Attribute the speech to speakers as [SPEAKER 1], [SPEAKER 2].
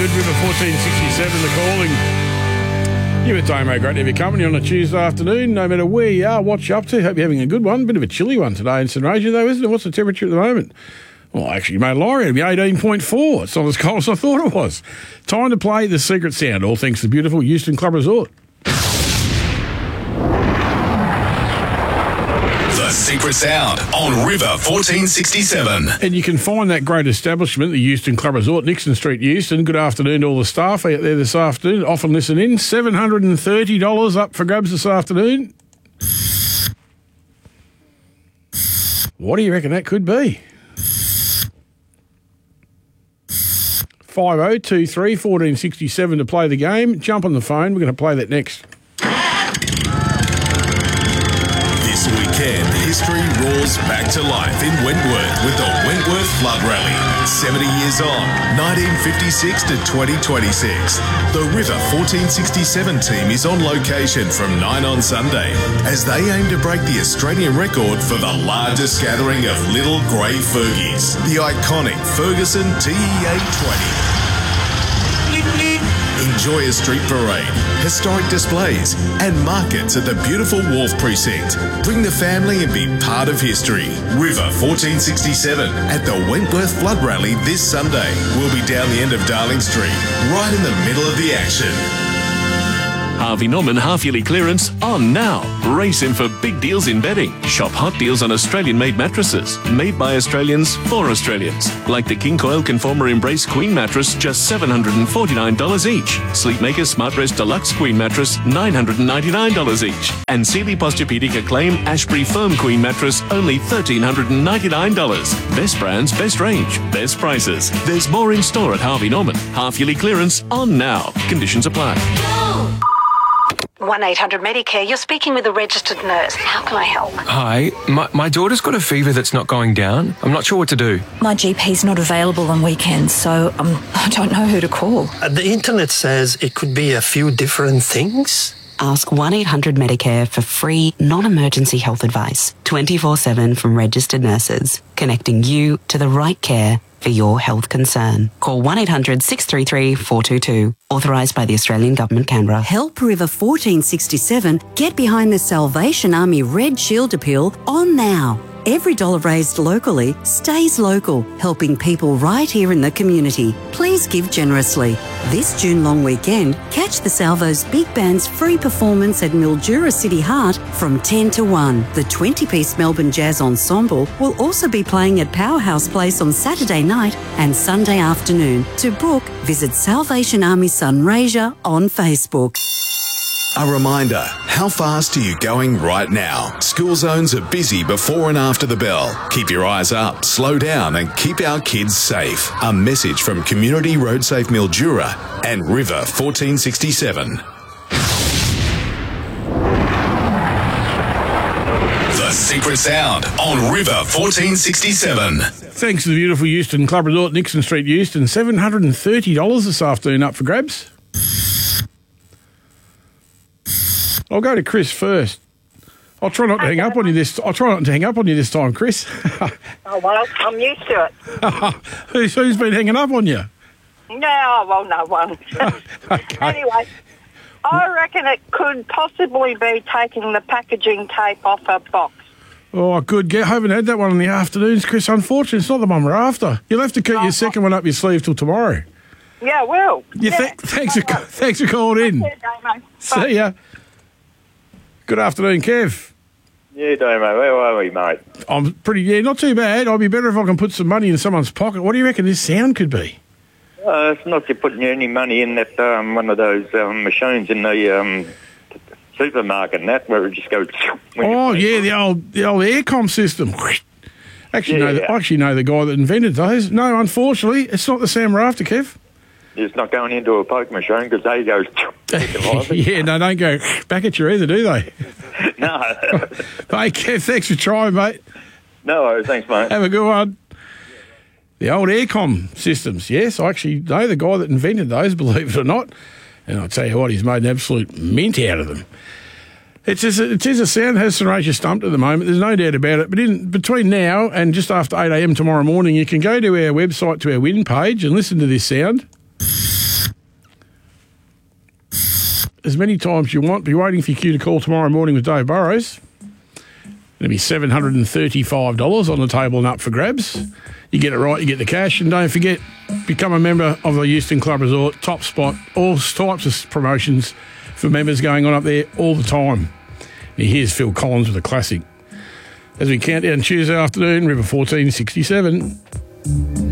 [SPEAKER 1] good. River 1467, the calling. You with Damo, great to have your company on a Tuesday afternoon. No matter where you are, what you're up to. Hope you're having a good one. Bit of a chilly one today in St Rasia, though, isn't it? What's the temperature at the moment? Well, actually, mate, Laurie, it'll be 18.4. It's not as cold as I thought it was. Time to play The Secret Sound, all thanks to the beautiful Euston Club Resort.
[SPEAKER 2] The Secret Sound on River 1467.
[SPEAKER 1] And you can find that great establishment, the Euston Club Resort, Nixon Street, Euston. Good afternoon to all the staff out there this afternoon. Often listen in. $730 up for grabs this afternoon. What do you reckon that could be? 5023 1467 to play the game. Jump on the phone. We're going to play that next.
[SPEAKER 2] This weekend, history roars back to life in Wentworth with the Wentworth Flood Rally. 70 years on, 1956 to 2026. The River 1467 team is on location from 9 on Sunday as they aim to break the Australian record for the largest gathering of little grey Fergies, the iconic Ferguson TEA 20. Enjoy a street parade, historic displays and markets at the beautiful Wharf Precinct. Bring the family and be part of history. River 1467 at the Wentworth Flood Rally this Sunday. We'll be down the end of Darling Street, right in the middle of the action.
[SPEAKER 3] Harvey Norman half-yearly clearance on now. Race in for big deals in bedding. Shop hot deals on Australian-made mattresses. Made by Australians for Australians. Like the King Coil Conformer Embrace Queen mattress, just $749 each. Sleepmaker Smart Rest Deluxe Queen mattress, $999 each. And Sealy Posturepedic Acclaim Ashbury Firm Queen mattress, only $1,399. Best brands, best range, best prices. There's more in store at Harvey Norman. Half-yearly clearance on now. Conditions apply.
[SPEAKER 4] 1-800-Medicare, you're speaking with a registered nurse. How can I help?
[SPEAKER 5] Hi, my daughter's got a fever that's not going down. I'm not sure what to do.
[SPEAKER 6] My GP's not available on weekends, so I don't know who to call.
[SPEAKER 7] The internet says it could be a few different things.
[SPEAKER 8] Ask 1-800-Medicare for free, non-emergency health advice, 24/7 from registered nurses, connecting you to the right care for your health concern. Call 1-800-633-422. Authorised by the Australian Government, Canberra.
[SPEAKER 9] Help River 1467 get behind the Salvation Army Red Shield Appeal on now. Every dollar raised locally stays local, helping people right here in the community. Please give generously. This June long weekend, catch the Salvo's Big Band's free performance at Mildura City Heart from 10 to 1. The 20-piece Melbourne Jazz Ensemble will also be playing at Powerhouse Place on Saturday night and Sunday afternoon. To book, visit Salvation Army Sunraysia on Facebook.
[SPEAKER 2] A reminder, how fast are you going right now? School zones are busy before and after the bell. Keep your eyes up, slow down and keep our kids safe. A message from Community Road Safe Mildura and River 1467. The Secret Sound on River 1467.
[SPEAKER 1] Thanks to the beautiful Euston Club Resort, Nixon Street, Euston. $730 this afternoon up for grabs. I'll go to Chris first. I'll try not to hang up on you this. I'll try not to hang up on you this time, Chris.
[SPEAKER 10] Oh well, I'm used to it.
[SPEAKER 1] Who's been hanging up on you?
[SPEAKER 10] No, well, no one.
[SPEAKER 1] Okay.
[SPEAKER 10] Anyway, I reckon it could possibly be taking the packaging tape off a box.
[SPEAKER 1] Oh, good. I haven't had that one in the afternoons, Chris. Unfortunately, it's not the one we're after. You'll have to keep your second one up your sleeve till tomorrow.
[SPEAKER 10] Yeah, well.
[SPEAKER 1] Thanks for calling in. See ya. Good afternoon, Kev.
[SPEAKER 11] Yeah, Damo, how are we, mate?
[SPEAKER 1] I'm not too bad. I'll be better if I can put some money in someone's pocket. What do you reckon this sound could be?
[SPEAKER 11] It's not you putting any money in that one of those machines in the supermarket and that, where it just goes...
[SPEAKER 1] Oh, yeah, the old aircom system. I actually know the guy that invented those. No, unfortunately, it's not the sound we're after, Kev.
[SPEAKER 11] It's not going into a poke machine because they go...
[SPEAKER 1] Yeah, no, don't go back at you either, do they?
[SPEAKER 11] No.
[SPEAKER 1] Hey, Kev, thanks for trying, mate.
[SPEAKER 11] No worries, thanks, mate.
[SPEAKER 1] Have a good one. The old aircom systems, yes. I actually know the guy that invented those, believe it or not. And I'll tell you what, he's made an absolute mint out of them. It is a sound has St Rasia stumped at the moment. There's no doubt about it. But between now and just after 8 a.m. tomorrow morning, you can go to our website, to our win page, and listen to this sound. as many times as you want. Be waiting for your cue to call tomorrow morning with Dave Burrows. It'll be $735 on the table and up for grabs. You get it right, you get the cash. And don't forget, become a member of the Euston Club Resort. Top spot, all types of promotions for members going on up there all the time. And here's Phil Collins with a classic. As we count down Tuesday afternoon, River 1467.